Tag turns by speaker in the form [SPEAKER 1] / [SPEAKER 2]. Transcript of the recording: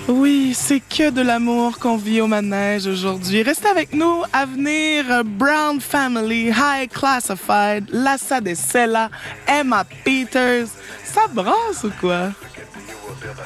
[SPEAKER 1] Oui, c'est que de l'amour qu'on vit au manège aujourd'hui. Restez avec nous. À venir, Brown Family, High Classified, Lassa de Sella, Emma Peters. Ça brasse ou quoi?